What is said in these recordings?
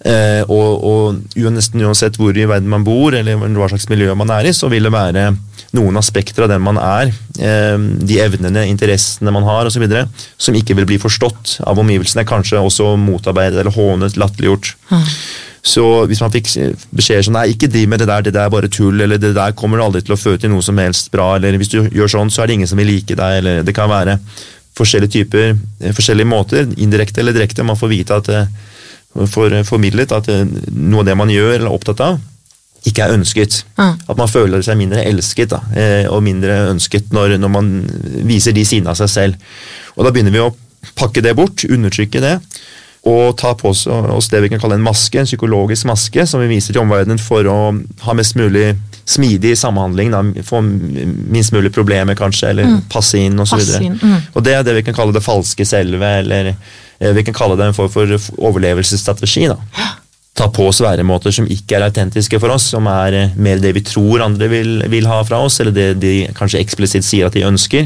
Og nesten uansett hvor I verden man bor, eller hva slags miljø man I, så vil det være noen aspekter av den man de evnene, interessene man har, og så videre, som ikke vil bli forstått av omgivelsene, kanskje også motarbeidet eller hånet, latterliggjort. Så hvis man fikk beskjed sånn, nei, ikke driv med det der bare tull, eller det der kommer aldri til å føre til noe som helst bra, eller hvis du gjør sånn, så det ingen som vil like deg, eller det kan være forskjellige typer, forskjellige måter, indirekte eller direkte, man får vite at formidlet at noe av det man gjør eller er opptatt av, ikke ønsket. At man føler seg mindre elsket, og mindre ønsket når man viser de sidene av seg selv. Og da begynner vi å pakke det bort, undertrykke det, og ta på oss det vi kan kalle en maske, en psykologisk maske, som vi viser til omverdenen for å ha mest mulig smidig samhandling, da, få minst mulig problemer kanskje, eller passe inn og så videre. Og det det vi kan kalle det falske selve, eller vi kan kalle det en form for overlevelsesstrategi. Da. Ta på oss væremåter som ikke autentiske for oss, som mer det vi tror andre vil ha fra oss, eller det de kanskje eksplisitt sier at de ønsker.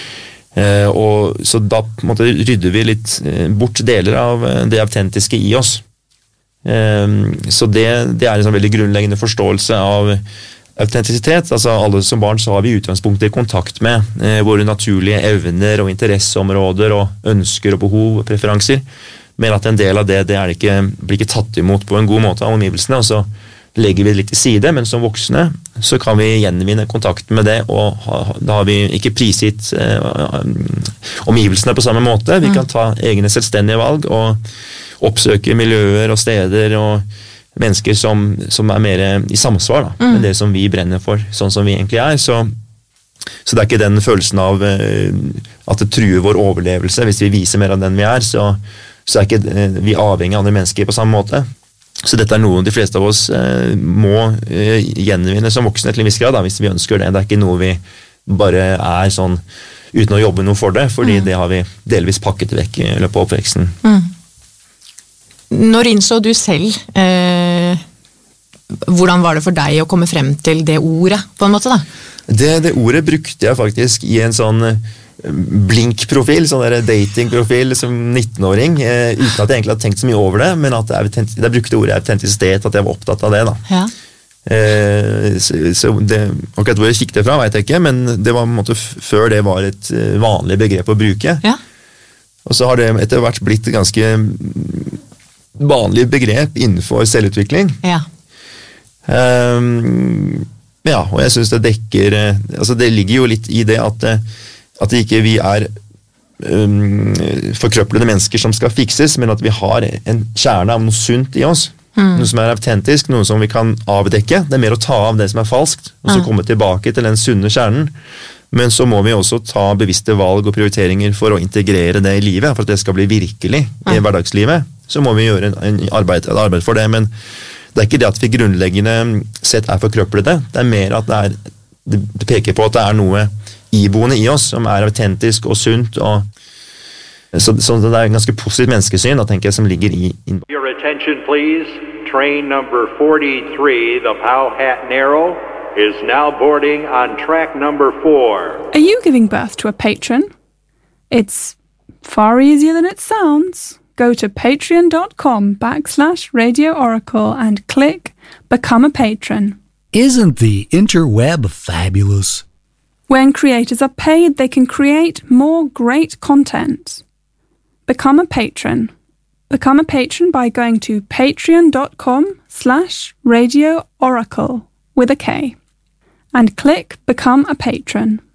Og så da på en måte rydder vi litt bort deler av det autentiske I oss. Så det en sånn veldig grunnleggende forståelse av autentisitet. Altså alle som barn så har vi utgangspunktet I kontakt med våre naturlige evner og interesseområder og ønsker og behov og preferanser, men at en del av det blir ikke tatt imot på en god måte av omgivelsene, og så legger vi det litt til side, men som voksne så kan vi gjenvinne kontakten med det, og da har vi ikke prisgitt omgivelsene på samme måte. Vi kan ta egne selvstendige valg og oppsøke miljøer og steder og mennesker som mer I samsvar da, med det som vi brenner for, sånn som vi egentlig så det ikke den følelsen av at det truer vår overlevelse hvis vi viser mer av den vi så ikke vi avhengig av andre mennesker på samme måte. Så dette noe de fleste av oss må gjenvinne som voksne til en viss grad, da, hvis vi ønsker det. Det ikke noe vi bare sånn uten å jobbe noe for det, fordi det har vi delvis pakket vekk I løpet av oppveksten. Når innså du selv, hvordan var det for deg å komme frem til det ordet, på en måte da? Det ordet brukte jeg faktisk I en sånn blink-profil, sånn der dating-profil som 19-åring, uten at jeg egentlig hadde tenkt så mye over det, men at jeg brukte ordet autentisitet, at jeg var opptatt av det da. Ja. Så akkurat hvor jeg fikk det fra, vet jeg ikke, men det var på en måte før det var et vanlig begrep å bruke. Ja. Og så har det etter hvert blitt et ganske vanlig begrep innenfor selvutvikling. Ja. Ja, og jeg synes det dekker, altså det ligger jo litt I det at ikke vi forkrøplede mennesker som skal fikses, men at vi har en kjerne av noe sunt I oss. Noe som autentisk, noe som vi kan avdekke. Det mer å ta av det som falskt, og så komme tilbake til den sunne kjernen. Men så må vi også ta bevisste valg og prioriteringer for å integrere det I livet, for at det skal bli virkelig I hverdagslivet. Så må vi gjøre et arbeid for det, men det ikke det at vi grunnleggende sett forkrøplede. Det mer at det peker på at det noe iboende I oss som autentisk og sunt, og så det en ganske positivt menneskesyn, da tenker jeg, som ligger I. Your attention, please. Train number 43, the Powhatan Arrow, is now boarding on track number 4. Are you giving birth to a patron? It's far easier than it sounds. Go to patreon.com/Radio Oracle and click Become a Patron. Isn't the interweb fabulous? When creators are paid, they can create more great content. Become a patron. Become a patron by going to patreon.com/Radio Oracle with a K and click Become a Patron.